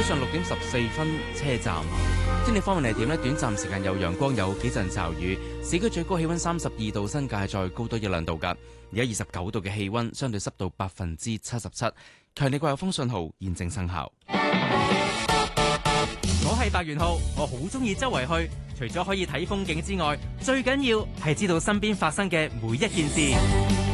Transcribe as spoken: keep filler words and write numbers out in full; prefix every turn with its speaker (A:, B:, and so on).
A: 上六點十四分車站。天氣方面係點呢？短暫時間有陽光，有幾陣驟雨。市區最高氣溫三十二度，新界再高多一兩度㗎。而家二十九度嘅氣溫，相對濕度百分之七十七。強烈季候風信號現正生效。
B: 我係白元浩，我好中意周圍去，除咗可以睇風景之外，最緊要係知道身邊發生嘅每一件事。